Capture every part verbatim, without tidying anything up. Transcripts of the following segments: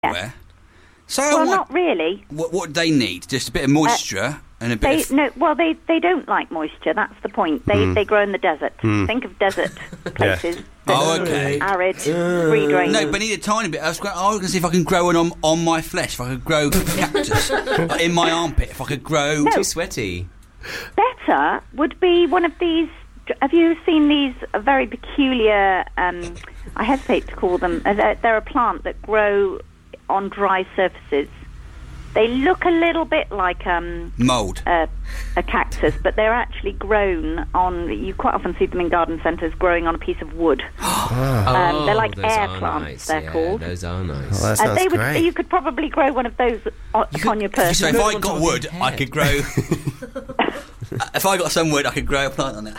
Where? So well, what, not really. What, what do they need? Just a bit of moisture uh, and a bit they, of... No, well, they, they don't like moisture. That's the point. They mm. they grow in the desert. Mm. Think of desert places. Yeah. Oh, okay. Arid, free drainage. No, but I need a tiny bit. I was, I was going to see if I can grow it on, on my flesh, if I could grow cactus in my armpit, if I could grow... No. Too sweaty. Better would be one of these... Have you seen these very peculiar... Um, I hesitate to call them... Uh, they're a plant that grow on dry surfaces. They look a little bit like um, mould, uh, a cactus, but they're actually grown on. You quite often see them in garden centres, growing on a piece of wood. oh, um, they're like those air are plants. Nice. They're yeah, called. Those are nice. Oh, that sounds uh, they would, great. You could probably grow one of those on, you upon could, your person. So if I got wood, I could grow. If I got some wood, I could grow a plant on it.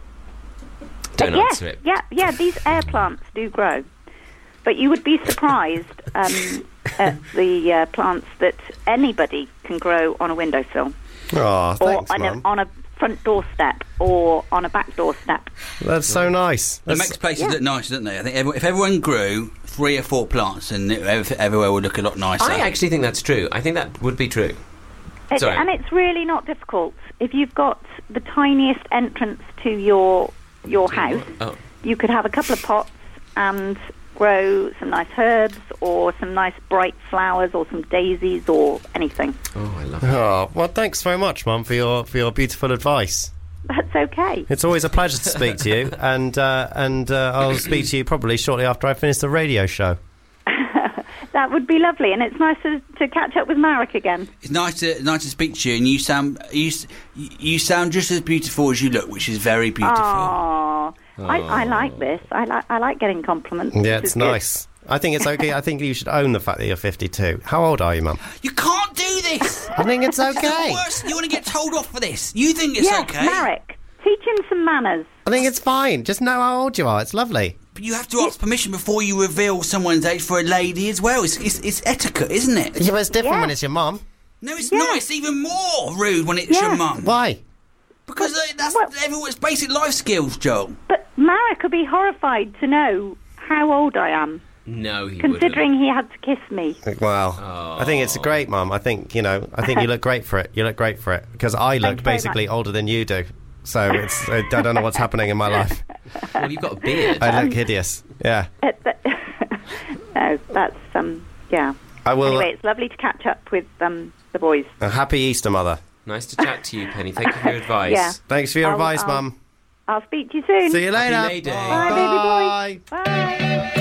Don't yeah, answer it. Yeah, yeah. These air plants do grow, but you would be surprised. Um, Uh, the uh, plants that anybody can grow on a windowsill, oh, thanks, or on a, on a front doorstep, or on a back doorstep. That's so nice. It makes places yeah. look nice, doesn't they? I think every, if everyone grew three or four plants, and everywhere would look a lot nicer. I actually think that's true. I think that would be true. It, Sorry. And it's really not difficult. If you've got the tiniest entrance to your your house, oh. you could have a couple of pots and grow some nice herbs or some nice bright flowers or some daisies or anything. Oh, I love it. Oh, well, thanks very much, Mum, for your for your beautiful advice. That's okay. It's always a pleasure to speak to you, and uh, and uh, I'll speak to you probably shortly after I finish the radio show. That would be lovely, and it's nice to, to catch up with Marek again. It's nice to nice to speak to you, and you sound you you sound just as beautiful as you look, which is very beautiful. Aww. Oh. I, I like this. I like I like getting compliments. Yeah, it's nice. I think it's okay. I think you should own the fact that you're fifty-two. How old are you, Mum? You can't do this. I think it's okay. It's the worst. You want to get told off for this? You think it's yes, okay? Marek, teach him some manners. I think it's fine. Just know how old you are. It's lovely. But you have to ask permission before you reveal someone's age for a lady as well. It's it's, it's etiquette, isn't it? Yeah, but it's different yeah. when it's your mum. No, it's yeah. not. It's even more rude when it's yeah. your mum. Why? Because uh, that's well, everyone's basic life skills, Joel. But Marek would be horrified to know how old I am. No, he considering wouldn't. he had to kiss me. Well, oh. I think it's great, Mum. I think, you know, I think you look great for it. You look great for it. Because I look basically older than you do. So it's I don't know what's happening in my life. Well, you've got a beard. I look Um, hideous. Yeah. It, but no, that's, um, yeah. I will. Anyway, it's lovely to catch up with um, the boys. A happy Easter, Mother. Nice to chat to you, Penny. Thank you for your advice. Yeah. Thanks for your I'll, advice, I'll, Mum. I'll speak to you soon. See you later. Happy May Day. Bye, Bye. baby boy. Bye.